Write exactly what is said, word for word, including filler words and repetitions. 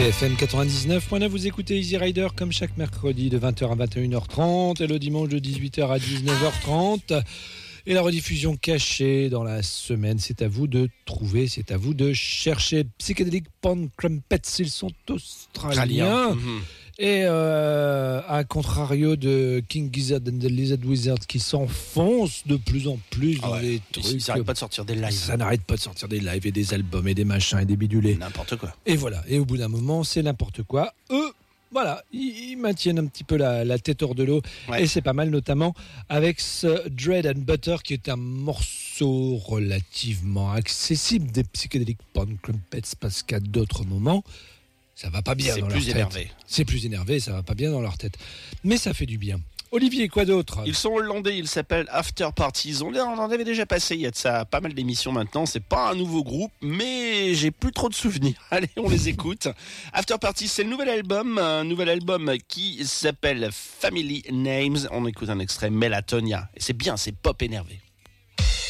F M quatre-vingt-dix-neuf point neuf, vous écoutez Easy Rider comme chaque mercredi de vingt heures à vingt et une heures trente et le dimanche de dix-huit heures à dix-neuf heures trente. Et la rediffusion cachée dans la semaine, c'est à vous de trouver, c'est à vous de chercher. Psychedelic Pan Crumpets, ils sont australiens. Mmh. Et euh, à contrario de King Gizzard and the Lizard Wizard qui s'enfoncent de plus en plus ah dans ouais, les trucs. Ils n'arrêtent pas de sortir des lives. Ça n'arrête pas de sortir des lives et des albums et des machins et des bidulés. N'importe quoi. Et voilà. Et au bout d'un moment, c'est n'importe quoi. Eux, voilà, ils, ils maintiennent un petit peu la, la tête hors de l'eau. Ouais. Et c'est pas mal, notamment avec ce Dread and Butter qui est un morceau relativement accessible des Psychedelic Pan Crumpets parce qu'à d'autres moments, ça va pas bien c'est dans leur tête. C'est plus énervé. C'est plus énervé, ça va pas bien dans leur tête. Mais ça fait du bien. Olivier, quoi d'autre ? Ils sont hollandais, ils s'appellent After Parties. On en avait déjà passé, il y a de ça pas mal d'émissions maintenant. C'est pas un nouveau groupe, mais j'ai plus trop de souvenirs. Allez, on les écoute. After Parties, c'est le nouvel album, un nouvel album qui s'appelle Family Names. On écoute un extrait Melatonia. Et c'est bien, c'est pop énervé.